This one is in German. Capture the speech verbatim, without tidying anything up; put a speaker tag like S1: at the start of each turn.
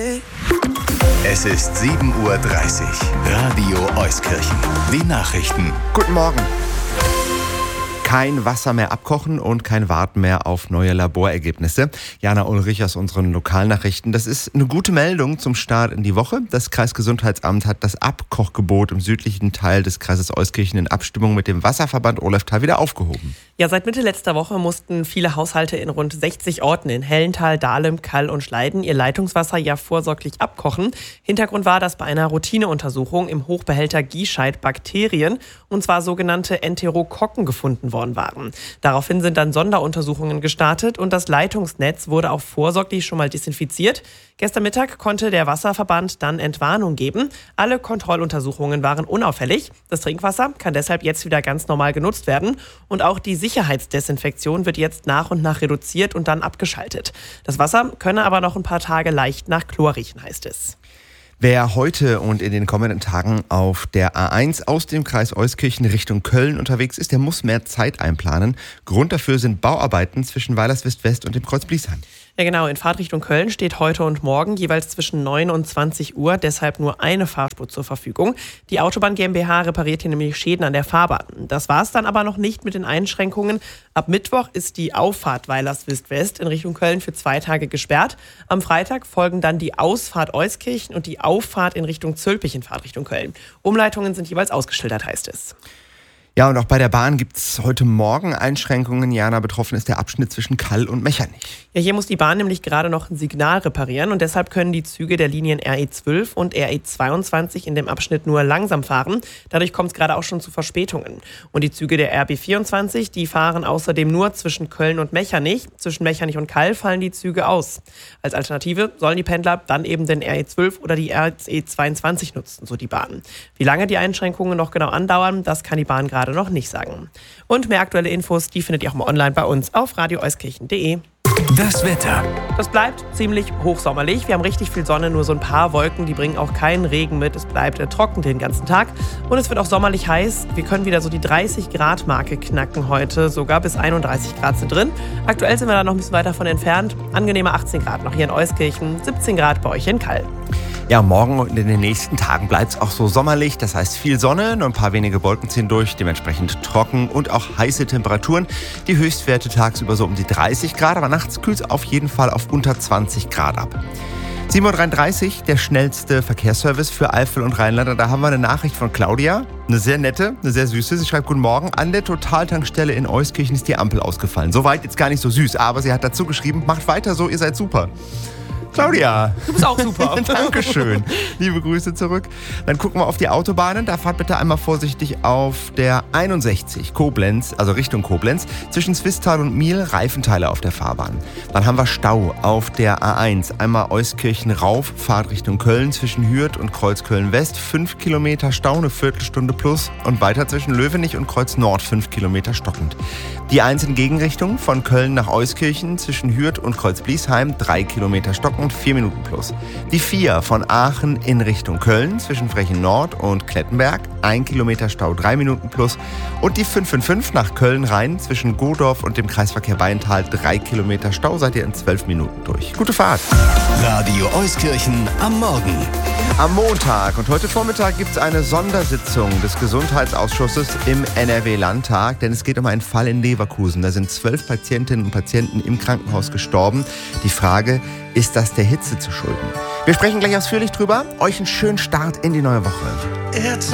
S1: Es ist sieben Uhr dreißig. Radio Euskirchen. Die Nachrichten.
S2: Guten Morgen. Kein Wasser mehr abkochen und kein Warten mehr auf neue Laborergebnisse. Jana Ulrich aus unseren Lokalnachrichten. Das ist eine gute Meldung zum Start in die Woche. Das Kreisgesundheitsamt hat das Abkochgebot im südlichen Teil des Kreises Euskirchen in Abstimmung mit dem Wasserverband Oleftal wieder aufgehoben.
S3: Ja, seit Mitte letzter Woche mussten viele Haushalte in rund sechzig Orten in Hellental, Dahlem, Kall und Schleiden ihr Leitungswasser ja vorsorglich abkochen. Hintergrund war, dass bei einer Routineuntersuchung im Hochbehälter Giescheid Bakterien, und zwar sogenannte Enterokokken, gefunden worden waren. Daraufhin sind dann Sonderuntersuchungen gestartet und das Leitungsnetz wurde auch vorsorglich schon mal desinfiziert. Gestern Mittag konnte der Wasserverband dann Entwarnung geben. Alle Kontrolluntersuchungen waren unauffällig. Das Trinkwasser kann deshalb jetzt wieder ganz normal genutzt werden und auch die Sicherheitsdesinfektion wird jetzt nach und nach reduziert und dann abgeschaltet. Das Wasser könne aber noch ein paar Tage leicht nach Chlor riechen, heißt es.
S2: Wer heute und in den kommenden Tagen auf der A eins aus dem Kreis Euskirchen Richtung Köln unterwegs ist, der muss mehr Zeit einplanen. Grund dafür sind Bauarbeiten zwischen Weilerswist-West und dem Kreuz Bliesheim.
S3: Ja genau, in Fahrtrichtung Köln steht heute und morgen jeweils zwischen neun und zwanzig Uhr deshalb nur eine Fahrspur zur Verfügung. Die Autobahn GmbH repariert hier nämlich Schäden an der Fahrbahn. Das war es dann aber noch nicht mit den Einschränkungen. Ab Mittwoch ist die Auffahrt Weilerswist-West in Richtung Köln für zwei Tage gesperrt. Am Freitag folgen dann die Ausfahrt Euskirchen und die Auffahrt in Richtung Zülpich in Fahrtrichtung Köln. Umleitungen sind jeweils ausgeschildert, heißt es.
S2: Ja, und auch bei der Bahn gibt es heute Morgen Einschränkungen. Jana, betroffen ist der Abschnitt zwischen Kall und Mechernich.
S3: Ja, hier muss die Bahn nämlich gerade noch ein Signal reparieren und deshalb können die Züge der Linien R E zwölf und R E zweiundzwanzig in dem Abschnitt nur langsam fahren. Dadurch kommt es gerade auch schon zu Verspätungen. Und die Züge der R B vierundzwanzig, die fahren außerdem nur zwischen Köln und Mechernich. Zwischen Mechernich und Kall fallen die Züge aus. Als Alternative sollen die Pendler dann eben den R E zwölf oder die R E zweiundzwanzig nutzen, so die Bahn. Wie lange die Einschränkungen noch genau andauern, das kann die Bahn gerade noch nicht sagen. Und mehr aktuelle Infos, die findet ihr auch mal online bei uns auf radio euskirchen punkt de.
S1: Das Wetter.
S3: Das bleibt ziemlich hochsommerlich. Wir haben richtig viel Sonne, nur so ein paar Wolken, die bringen auch keinen Regen mit. Es bleibt äh, trocken den ganzen Tag und es wird auch sommerlich heiß. Wir können wieder so die dreißig Grad Marke knacken heute, sogar bis einunddreißig Grad sind drin. Aktuell sind wir da noch ein bisschen weiter von entfernt. Angenehme achtzehn Grad noch hier in Euskirchen, siebzehn Grad bei euch in Kall.
S2: Ja, morgen und in den nächsten Tagen bleibt es auch so sommerlich. Das heißt viel Sonne, nur ein paar wenige Wolken ziehen durch, dementsprechend trocken und auch heiße Temperaturen. Die Höchstwerte tagsüber so um die dreißig Grad, aber nachts kühlt es auf jeden Fall auf unter zwanzig Grad ab. sieben Uhr dreiunddreißig, der schnellste Verkehrsservice für Eifel und Rheinland. Da haben wir eine Nachricht von Claudia, eine sehr nette, eine sehr süße. Sie schreibt: Guten Morgen, an der Totaltankstelle in Euskirchen ist die Ampel ausgefallen. Soweit jetzt gar nicht so süß, aber sie hat dazu geschrieben: Macht weiter so, ihr seid super. Claudia.
S3: Du bist auch super.
S2: Dankeschön. Liebe Grüße zurück. Dann gucken wir auf die Autobahnen. Da fahrt bitte einmal vorsichtig auf der einundsechzig Koblenz, also Richtung Koblenz. Zwischen Zwistal und Miel Reifenteile auf der Fahrbahn. Dann haben wir Stau auf der A eins. Einmal Euskirchen rauf, Fahrt Richtung Köln zwischen Hürth und Kreuz Köln-West. Fünf Kilometer Stau, eine Viertelstunde plus. Und weiter zwischen Löwenich und Kreuz Nord, fünf Kilometer stockend. Die eins in Gegenrichtung von Köln nach Euskirchen zwischen Hürth und Kreuz Bliesheim, drei Kilometer stockend. Und vier Minuten plus. Die vier von Aachen in Richtung Köln zwischen Frechen Nord und Klettenberg, ein Kilometer Stau, drei Minuten plus. Und die fünf fünf fünf nach Köln rein zwischen Godorf und dem Kreisverkehr Beintal, drei Kilometer Stau, seid ihr in zwölf Minuten durch. Gute Fahrt.
S1: Radio Euskirchen am Morgen.
S2: Am Montag und heute Vormittag gibt es eine Sondersitzung des Gesundheitsausschusses im N R W-Landtag, denn es geht um einen Fall in Leverkusen. Da sind zwölf Patientinnen und Patienten im Krankenhaus gestorben. Die Frage: Ist das der Hitze zu schulden? Wir sprechen gleich ausführlich drüber. Euch einen schönen Start in die neue Woche.